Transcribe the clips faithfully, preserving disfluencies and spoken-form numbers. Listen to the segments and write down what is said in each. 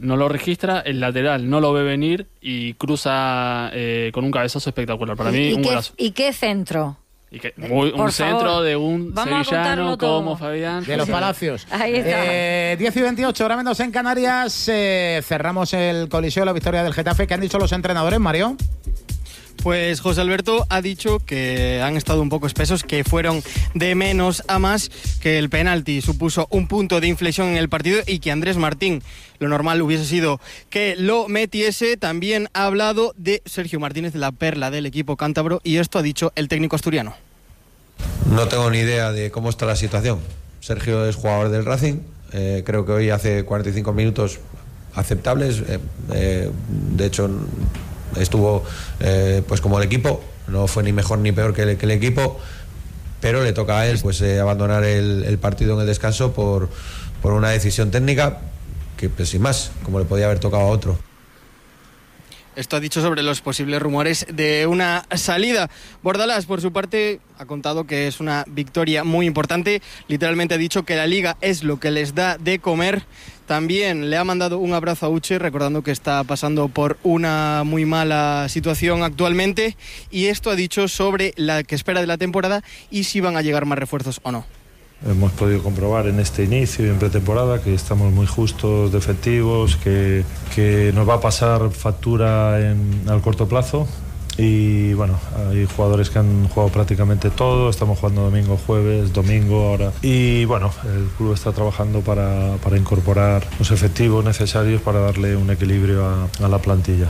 no lo registra, el lateral no lo ve venir y cruza eh, con un cabezazo espectacular. Para mí, ¿Y un qué, golazo. ¿Y qué centro? Y que, muy, un Por centro favor. de un Vamos sevillano como Fabián. De los Palacios. Ahí está. Eh, diez y veintiocho, ahora menos en Canarias. Eh, cerramos el coliseo, la victoria del Getafe. ¿Qué han dicho los entrenadores, Mario? Pues José Alberto ha dicho que han estado un poco espesos, que fueron de menos a más, que el penalti supuso un punto de inflexión en el partido y que Andrés Martín, lo normal hubiese sido que lo metiese. También ha hablado de Sergio Martínez, de la perla del equipo cántabro, y esto ha dicho el técnico asturiano. No tengo ni idea de cómo está la situación. Sergio es jugador del Racing, eh, creo que hoy hace cuarenta y cinco minutos aceptables, eh, eh, de hecho estuvo eh, pues como el equipo, no fue ni mejor ni peor que el, que el equipo, pero le toca a él pues eh, abandonar el, el partido en el descanso por, por una decisión técnica que pues sin más, como le podía haber tocado a otro. Esto ha dicho sobre los posibles rumores de una salida. Bordalás, por su parte, ha contado que es una victoria muy importante. Literalmente ha dicho que la Liga es lo que les da de comer. También le ha mandado un abrazo a Uche, recordando que está pasando por una muy mala situación actualmente. Y esto ha dicho sobre la que espera de la temporada y si van a llegar más refuerzos o no. Hemos podido comprobar en este inicio y en pretemporada que estamos muy justos de efectivos, que, que nos va a pasar factura en, al corto plazo. Y bueno, hay jugadores que han jugado prácticamente todo, estamos jugando domingo, jueves, domingo ahora. Y bueno, el club está trabajando para, para incorporar los efectivos necesarios para darle un equilibrio a, a la plantilla.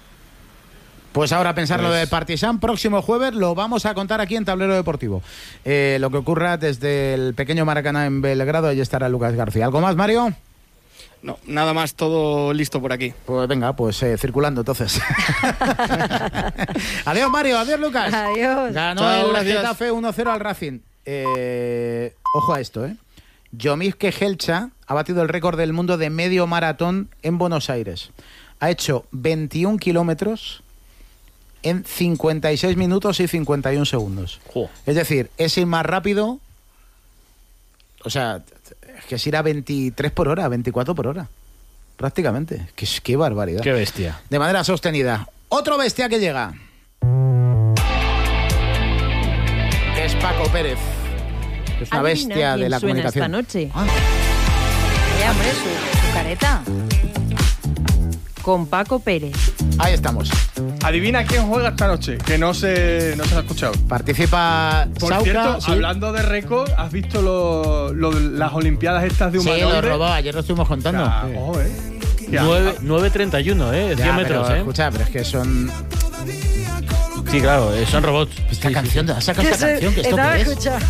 Pues ahora pensar pues... lo del Partizan, próximo jueves lo vamos a contar aquí en Tablero Deportivo. Eh, lo que ocurra desde el pequeño Maracaná en Belgrado, allí estará Lucas García. ¿Algo más, Mario? No, nada más, todo listo por aquí. Pues venga, pues eh, circulando entonces. Adiós, Mario, adiós, Lucas. Adiós. Ganó Chao, el gracias. Getafe uno cero al Racing. Eh, ojo a esto, ¿eh? Yomif Kejelcha ha batido el récord del mundo de medio maratón en Buenos Aires. Ha hecho veintiún kilómetros en cincuenta y seis minutos y cincuenta y un segundos. Jo. Es decir, es ir más rápido. O sea, es que es ir a veintitrés por hora, veinticuatro por hora. Prácticamente. Qué, qué barbaridad. Qué bestia. De manera sostenida. Otro bestia que llega. Es Paco Pérez. Es una Adivina bestia quién de la suena comunicación. esta noche. Ah, Ya, hombre, su, su careta. Con Paco Pérez. ahí estamos. Adivina quién juega esta noche, que no se, no se ha escuchado. Participa Por Sauca. cierto, sí. hablando de récord, ¿has visto lo, lo, las Olimpiadas estas de Sí, humanoides? lo robó, ayer lo estuvimos contando. Ya, ojo, eh. Ya. nueve treinta y uno, ¿eh? Ya, cien metros, pero, ¿eh? escucha, pero es que son... Sí, claro, eh, son robots. Esta Sí, canción, sí, ¿has sacado esta canción? ¿Que esto Estaba qué es? escuchando.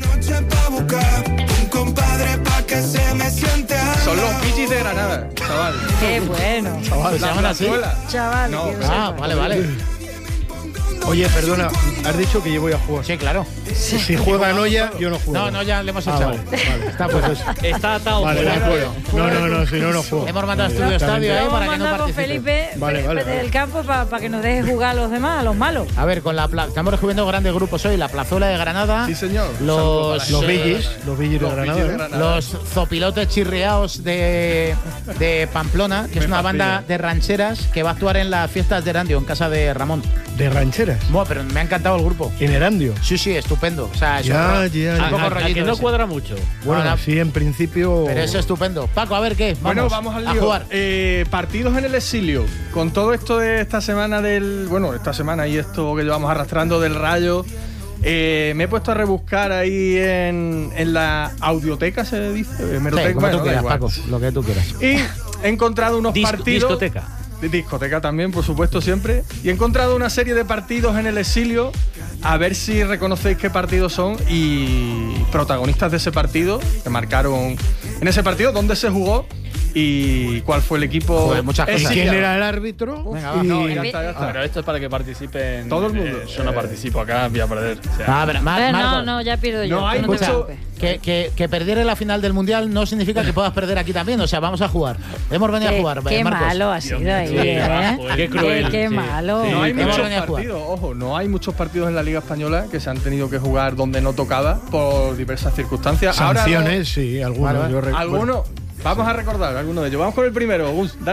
Son los Pichis de Granada, chaval. Qué bueno. Chaval, ¿Se la llaman así? plazuela. Chaval, No, que lo Ah, sepa. vale, vale. Oye, perdona, has dicho que yo voy a jugar. Sí, claro. Si juega Noya, yo no juego. No, no, ya le hemos Ah, echado. vale, vale. Está fuera. Está atado. Vale, de fuera. acuerdo. No, no, no, si no, no juego. Hemos mandado a Estudio Exactamente. Estadio, ¿eh? Vamos Para a que no mandar con participe. Felipe Vale, vale, vale. del campo para que nos deje jugar a los demás, a los malos. A ver, con la pla- estamos descubriendo grandes grupos hoy. La Plazuela de Granada. Sí, señor. Los, Los eh, Villis, los Villis de Los Granada. Pichis de ¿eh? Granada. Los zopilotes chirriaos de, de Pamplona, que es Me una fascina. banda de rancheras que va a actuar en las fiestas de Erandio, en casa de Ramón. De rancheras. Bueno, pero me ha encantado el grupo. En Erandio. Sí, sí, estupendo. O sea, es Ya, un, ro- ya, un ya. poco A, a rollito que no ese. cuadra mucho. Bueno, Bueno, sí, en principio. Pero es estupendo. Paco, a ver qué. Vamos, Bueno, vamos al a lío. jugar. Eh, partidos en el exilio. Con todo esto de esta semana del... Bueno, esta semana y esto que llevamos arrastrando del Rayo, eh, me he puesto a rebuscar ahí en, en la audioteca, se dice. Hemeroteca, Sí, como bueno, tú da quieras, igual. Paco. Lo que tú quieras. Y he encontrado unos Dis- partidos... discoteca. De discoteca también, por supuesto, siempre. Y he encontrado una serie de partidos en el exilio. A ver si reconocéis qué partidos son y protagonistas de ese partido que marcaron en ese partido, dónde se jugó y cuál fue el equipo. Joder, muchas cosas. exiliado. ¿Quién era el árbitro? Venga, va. Y- No, ya está, ya está. Pero esto es para que participen. Todo el mundo. eh, yo no participo acá, voy a perder. O sea, Ah, pero, Mar- Eh, Marcos, no, no, ya pierdo yo. No hay tú no te escucha, preocupes. que, que, que perder en la final del Mundial no significa que puedas perder aquí también. O sea, vamos a jugar. Hemos venido a Qué, jugar. qué Marcos. malo ha sido ahí, sí, ¿eh? abajo, Qué cruel, Qué, qué sí. malo. No hay Hemos muchos venido a jugar. partidos, ojo, no hay muchos partidos en la Liga Española que se han tenido que jugar donde no tocaba por diversas circunstancias. Ahora Sanciones, sí, algunos. Vale, vale. yo recuerdo. algunos, vamos a recordar algunos de ellos. Vamos con el primero, Gus. Dale.